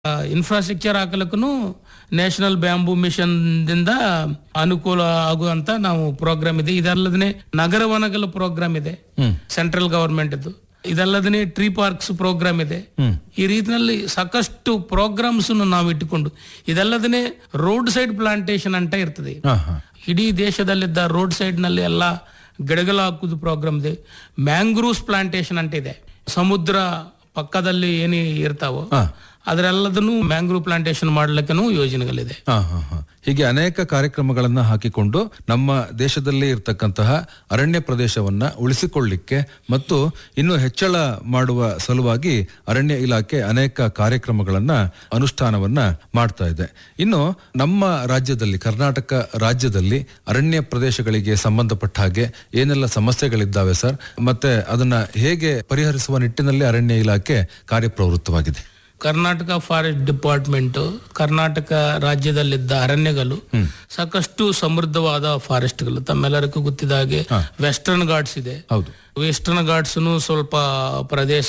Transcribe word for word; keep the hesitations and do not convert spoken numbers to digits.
Infrastructure ಹಾಕಲಕ್ಕೂ national bamboo mission ದಿಂದ ಅನುಕೂಲ ಆಗುವಂತ ನಾವು ಪ್ರೋಗ್ರಾಮ್ ಇದೆ. ಇದಲ್ಲದೇ ನಗರ ವನಗಳ ಪ್ರೋಗ್ರಾಮ್ ಇದೆ ಸೆಂಟ್ರಲ್ ಗವರ್ಮೆಂಟ್ ಇದು. ಇದಲ್ಲದೇ ಟ್ರೀ ಪಾರ್ಕ್ಸ್ ಪ್ರೋಗ್ರಾಮ್ ಇದೆ. ಈ ರೀತಿಯಲ್ಲಿ ಸಾಕಷ್ಟು ಪ್ರೋಗ್ರಾಮ್ಸ್ ನಾವು ಇಟ್ಟುಕೊಂಡು, ಇದಲ್ಲದೇ ರೋಡ್ ಸೈಡ್ ಪ್ಲಾಂಟೇಶನ್ ಅಂತ ಇರ್ತದೆ. ಇಡೀ ದೇಶದಲ್ಲಿದ್ದ ರೋಡ್ ಸೈಡ್ ನಲ್ಲಿ ಎಲ್ಲ ಗಿಡಗಳು ಹಾಕುದು ಪ್ರೋಗ್ರಾಮ್ ಇದೆ. ಮ್ಯಾಂಗ್ರೂವ್ಸ್ ಪ್ಲಾಂಟೇಶನ್ ಅಂತ ಇದೆ. ಸಮುದ್ರ ಪಕ್ಕದಲ್ಲಿ ಏನೇ ಇರ್ತಾವೋ ಅದರೆಲ್ಲದನ್ನು ಮ್ಯಾಂಗ್ರೂವ್ ಪ್ಲಾಂಟೇಶನ್ ಮಾಡ್ಲಿಕ್ಕೂ ಯೋಜನೆಗಳಿದೆ. ಹೀಗೆ ಅನೇಕ ಕಾರ್ಯಕ್ರಮಗಳನ್ನ ಹಾಕಿಕೊಂಡು ನಮ್ಮ ದೇಶದಲ್ಲಿ ಇರತಕ್ಕಂತಹ ಅರಣ್ಯ ಪ್ರದೇಶವನ್ನ ಉಳಿಸಿಕೊಳ್ಳಿಕ್ಕೆ ಮತ್ತು ಇನ್ನು ಹೆಚ್ಚಳ ಮಾಡುವ ಸಲುವಾಗಿ ಅರಣ್ಯ ಇಲಾಖೆ ಅನೇಕ ಕಾರ್ಯಕ್ರಮಗಳನ್ನ ಅನುಷ್ಠಾನವನ್ನ ಮಾಡ್ತಾ ಇದೆ. ಇನ್ನು ನಮ್ಮ ರಾಜ್ಯದಲ್ಲಿ, ಕರ್ನಾಟಕ ರಾಜ್ಯದಲ್ಲಿ ಅರಣ್ಯ ಪ್ರದೇಶಗಳಿಗೆ ಸಂಬಂಧಪಟ್ಟ ಹಾಗೆ ಏನೆಲ್ಲ ಸಮಸ್ಯೆಗಳಿದ್ದಾವೆ ಸರ್, ಮತ್ತೆ ಅದನ್ನ ಹೇಗೆ ಪರಿಹರಿಸುವ ನಿಟ್ಟಿನಲ್ಲಿ ಅರಣ್ಯ ಇಲಾಖೆ ಕಾರ್ಯಪ್ರವೃತ್ತವಾಗಿದೆ? ಕರ್ನಾಟಕ ಫಾರೆಸ್ಟ್ ಡಿಪಾರ್ಟ್ಮೆಂಟ್ ಕರ್ನಾಟಕ ರಾಜ್ಯದಲ್ಲಿದ್ದ ಅರಣ್ಯಗಳು ಸಾಕಷ್ಟು ಸಮೃದ್ಧವಾದ ಫಾರೆಸ್ಟ್ಗಳು. ತಮ್ಮೆಲ್ಲರಿಗೂ ಗೊತ್ತಿದ ಹಾಗೆ ವೆಸ್ಟರ್ನ್ ಘಾಟ್ಸ್ ಇದೆ. ವೆಸ್ಟರ್ನ್ ಘಾಟ್ಸ್ ಸ್ವಲ್ಪ ಪ್ರದೇಶ